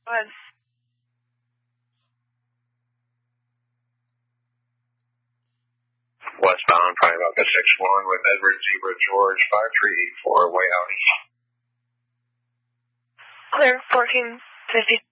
Go ahead. Westbound, probably about the 6-1 with Edward Zebra George, 5384, way out. Clear, 1450.